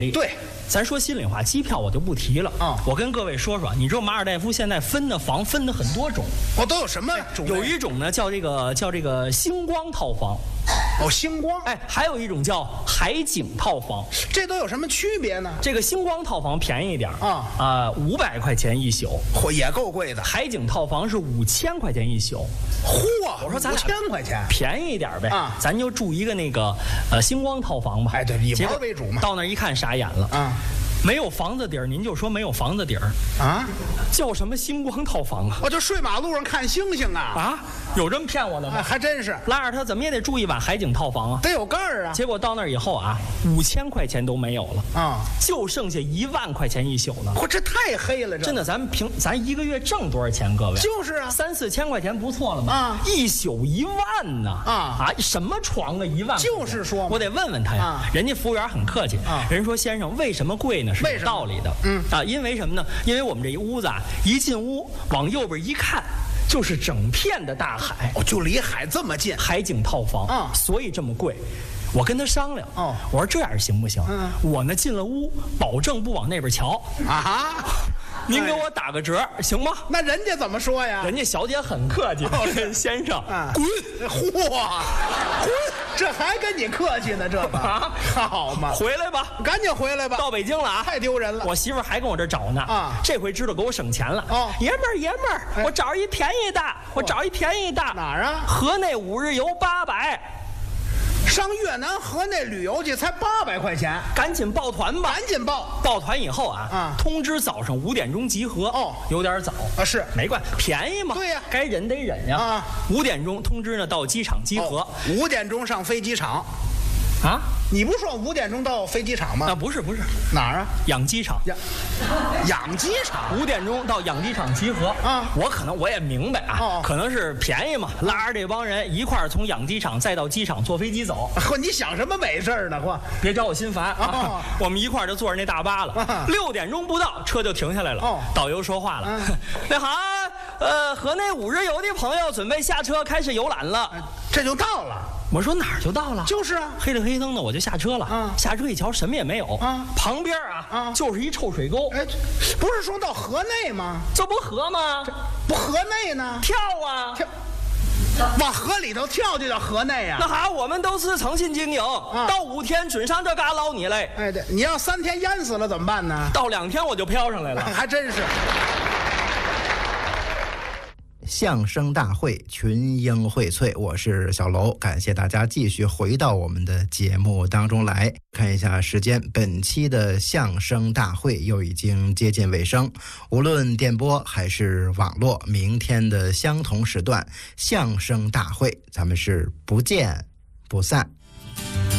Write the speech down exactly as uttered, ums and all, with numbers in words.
对， 咱说心里话，机票我就不提了啊、嗯。我跟各位说说，你知道马尔代夫现在分的房分的很多种， 哦，都有什么种类？ 有一种呢叫这个叫这个星光套房， 哦，星光， 哎，还有一种叫海景套房， 这都有什么区别呢？ 这个星光套房便宜一点啊啊，五百块钱一宿， 嚯，也够贵的。 海景套房是五千块钱一宿， 嚯， 我说咱五千块钱便宜一点呗啊， 咱就住一个那个呃星光套房吧。 哎，对，以玩为主嘛。 到那儿一看傻眼了啊。没有房子底儿，您就说没有房子底儿啊？ 叫什么星光套房啊？ 我就睡马路上看星星啊！ 啊，有这么骗我的吗？ 啊、还真是。 拉着他怎么也得住一晚海景套房啊， 得有盖儿啊。 结果到那儿以后啊，五千块钱都没有了啊，就剩下一万块钱一宿了。 嚯，这太黑了！这真的，咱平咱一个月挣多少钱？各位， 就是啊， 三四千块钱不错了吧？ 啊， 一宿一万呢！啊啊，什么床啊？一万？ 就是说， 我得问问他呀。啊、人家服务员很客气啊，人说先生为什么贵呢？是有道理的。嗯啊，因为什么呢？因为我们这一屋子啊，一进屋往右边一看，就是整片的大海， 哦，就离海这么近， 海景套房啊，所以这么贵。我跟他商量，哦，我说这样行不行？嗯，我呢进了屋，保证不往那边瞧啊哈。您给我打个折，哎、行吗？ 那人家怎么说呀？ 人家小姐很客气，哦、先生，啊、滚！ 嚯，滚！这还跟你客气呢，这个啊，好嘛， 回来吧， 赶紧回来吧， 到北京了啊， 太丢人了。 我媳妇儿还跟我这找呢啊，这回知道给我省钱了。哦，爷们儿爷们儿，哎、我找一便宜的，我找一便宜的， 哪儿啊？ 河内五日游八百。 上越南河内旅游去才八百块钱， 赶紧报团吧！ 赶紧报！ 报团以后啊，啊，通知早上五点钟集合。哦，有点早啊，是没关系，便宜嘛。 对呀、啊， 该忍得忍呀。啊，五点钟通知呢到机场集合。 五、哦、点钟上飞机场。啊，你不是说五点钟到飞机场吗？ 啊，不是不是， 哪儿啊？ 养鸡场。 养养鸡场， 五点钟到养鸡场集合。啊，我可能我也明白啊，哦、可能是便宜嘛，拉着这帮人一块儿从养鸡场再到机场坐飞机走。 嚯，你想什么美事呢？嚯， 别找我心烦啊！哦、我们一块儿就坐着那大巴了。啊、六点钟不到，车就停下来了。哦，导游说话了：“嗯、那好，呃，河内五日游的朋友准备下车开始游览了。” 这就到了。 我说哪儿就到了？ 就是啊， 黑了黑灯的我就下车了。啊，下车一瞧什么也没有。啊，旁边啊啊就是一臭水沟。哎， 不是说到河内吗？ 这不河吗？ 不河内呢？ 跳啊跳，往河里头跳就叫河内啊。 那好，我们都是诚信经营，啊、到五天准上这嘎捞你嘞。 哎，对，你要三天淹死了怎么办呢？ 到两天我就飘上来了， 还真是。 相声大会群英荟萃，我是小楼，感谢大家继续回到我们的节目当中来。看一下时间，本期的相声大会又已经接近尾声，无论电波还是网络，明天的相同时段相声大会咱们是不见不散。